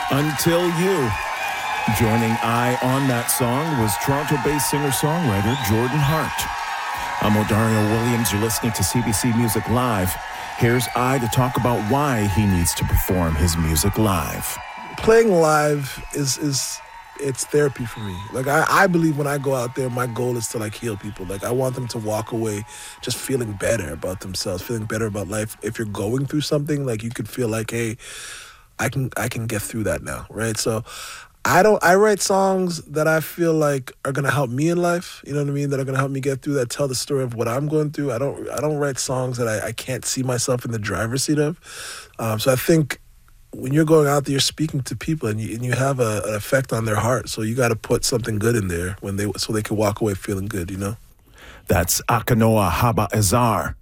Until You. Joining I on that song was Toronto-based singer-songwriter Jordan Hart. I'm O'Dario Williams. You're listening to CBC Music Live. Here's I to talk about why he needs to perform his music live. Playing live it's therapy for me. Like I believe when I go out there, my goal is to heal people. Like I want them to walk away just feeling better about themselves, feeling better about life. If you're going through something, you could feel like, hey, I can get through that now, right? So I write songs that I feel like are gonna help me in life. You know what I mean? That are gonna help me get through. That tell the story of what I'm going through. I don't write songs that I can't see myself in the driver's seat of. So I think when you're going out there, you're speaking to people and you have an effect on their heart. So you got to put something good in there so they can walk away feeling good. You know. That's Akinoa Haba Azar.